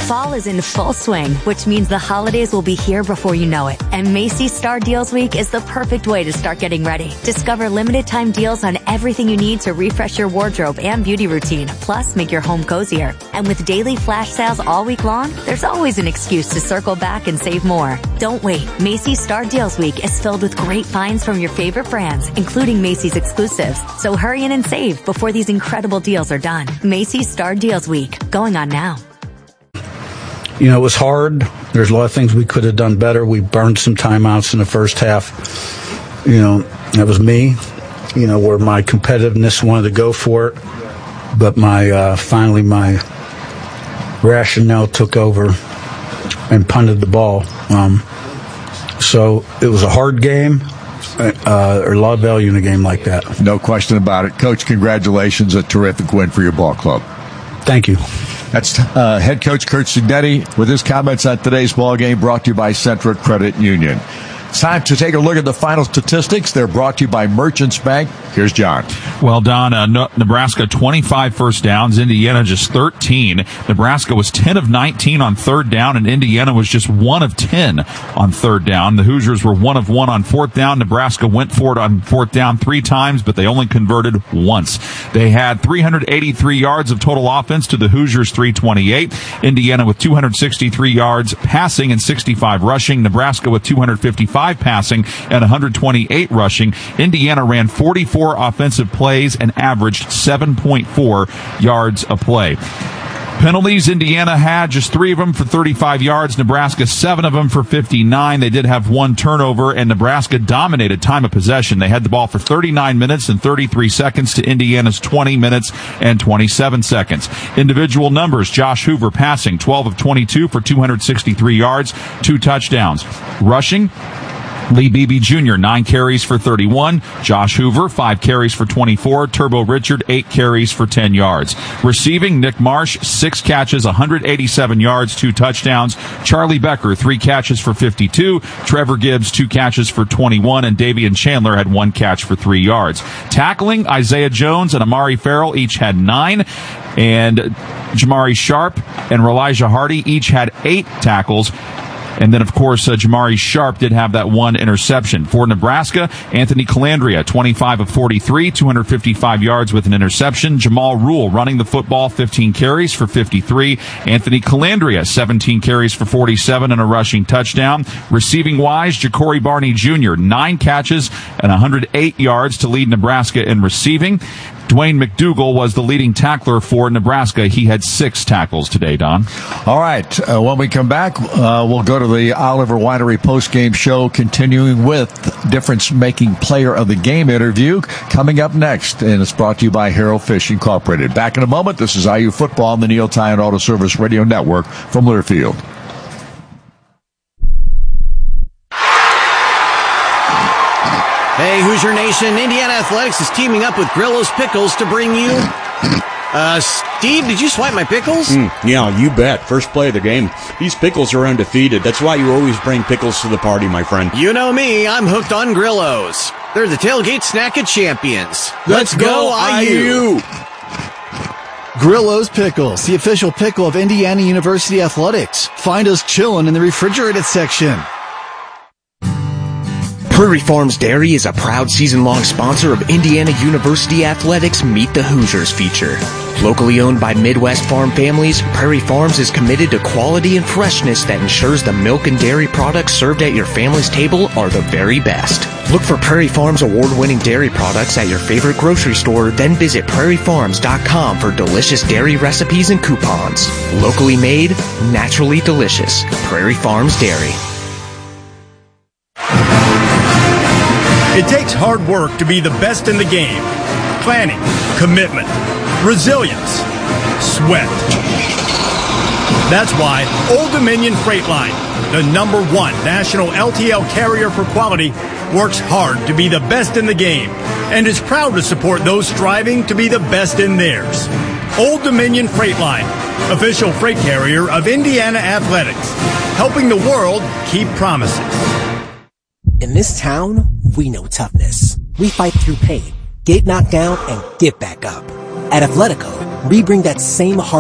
Fall is in full swing, which means the holidays will be here before you know it. And Macy's Star Deals Week is the perfect way to start getting ready. Discover limited time deals on everything you need to refresh your wardrobe and beauty routine, plus make your home cozier. And with daily flash sales all week long, there's always an excuse to circle back and save more. Don't wait. Macy's Star Deals Week is filled with great finds from your favorite brands, including Macy's exclusives. So hurry in and save before these incredible deals are done. Macy's Star Deals Week, going on now. You know, it was hard. There's a lot of things we could have done better. We burned some timeouts in the first half. You know, that was me, you know, where my competitiveness wanted to go for it. But finally my rationale took over and punted the ball. So it was a hard game. There's a lot of value in a game like that. No question about it. Coach, congratulations. A terrific win for your ball club. Thank you. That's head coach Curt Cignetti with his comments on today's ball game, brought to you by Centra Credit Union. It's time to take a look at the final statistics. They're brought to you by Merchants Bank. Here's John. Well, Don, Nebraska 25 first downs, Indiana just 13. Nebraska was 10 of 19 on third down, and Indiana was just 1 of 10 on third down. The Hoosiers were 1 of 1 on fourth down. Nebraska went for it on fourth down 3 times, but they only converted once. They had 383 yards of total offense to the Hoosiers 328. Indiana with 263 yards passing and 65 rushing. Nebraska with 255 passing and 128 rushing. Indiana ran 44 offensive plays and averaged 7.4 yards a play. Penalties, Indiana had just 3 of them for 35 yards. Nebraska 7 of them for 59. They did have 1 turnover, and Nebraska dominated time of possession. They had the ball for 39 minutes and 33 seconds to Indiana's 20 minutes and 27 seconds. Individual numbers, Josh Hoover passing 12 of 22 for 263 yards, 2 touchdowns. Rushing, Lee Beebe Jr., 9 carries for 31. Josh Hoover, 5 carries for 24. Turbo Richard, 8 carries for 10 yards. Receiving, Nick Marsh, 6 catches, 187 yards, 2 touchdowns. Charlie Becker, 3 catches for 52. Trevor Gibbs, 2 catches for 21. And Davian Chandler had 1 catch for 3 yards. Tackling, Isaiah Jones and Amari Farrell each had 9. And Jamari Sharp and Elijah Hardy each had 8 tackles. And then, of course, Jamari Sharp did have that 1 interception. For Nebraska, Anthony Calandria, 25 of 43, 255 yards with an interception. Jamal Rule running the football, 15 carries for 53. Anthony Calandria, 17 carries for 47 and a rushing touchdown. Receiving-wise, Ja'Cory Barney Jr., 9 catches and 108 yards to lead Nebraska in receiving. Dwayne McDougal was the leading tackler for Nebraska. He had 6 tackles today, Don. All right. When we come back, we'll go to the Oliver Winery postgame show, continuing with difference-making player of the game interview coming up next. And it's brought to you by Harold Fish Incorporated. Back in a moment. This is IU Football on the Neil Tyan Auto Service Radio Network from Learfield. Hey, Hoosier Nation, Indiana Athletics is teaming up with Grillo's Pickles to bring you... Steve, did you swipe my pickles? Yeah, you bet. First play of the game. These pickles are undefeated. That's why you always bring pickles to the party, my friend. You know me, I'm hooked on Grillo's. They're the tailgate snack of champions. Let's go, IU! Grillo's Pickles, the official pickle of Indiana University Athletics. Find us chillin' in the refrigerated section. Prairie Farms Dairy is a proud season-long sponsor of Indiana University Athletics Meet the Hoosiers feature. Locally owned by Midwest farm families, Prairie Farms is committed to quality and freshness that ensures the milk and dairy products served at your family's table are the very best. Look for Prairie Farms award-winning dairy products at your favorite grocery store, then visit prairiefarms.com for delicious dairy recipes and coupons. Locally made, naturally delicious. Prairie Farms Dairy. It takes hard work to be the best in the game. Planning, commitment, resilience, sweat. That's why Old Dominion Freight Line, the #1 national LTL carrier for quality, works hard to be the best in the game and is proud to support those striving to be the best in theirs. Old Dominion Freight Line, official freight carrier of Indiana Athletics, helping the world keep promises. In this town, we know toughness. We fight through pain, get knocked down, and get back up. At Athletico, we bring that same heart